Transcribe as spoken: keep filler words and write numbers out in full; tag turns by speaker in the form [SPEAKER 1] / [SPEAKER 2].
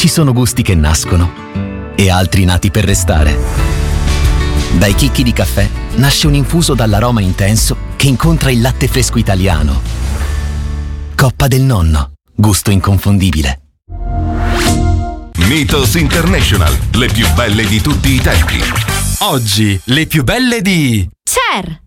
[SPEAKER 1] Ci sono gusti che nascono e altri nati per restare. Dai chicchi di caffè nasce un infuso dall'aroma intenso che incontra il latte fresco italiano. Coppa del Nonno, gusto inconfondibile.
[SPEAKER 2] Mythos International, le più belle di tutti i tempi.
[SPEAKER 3] Oggi, le più belle di...
[SPEAKER 4] Cher!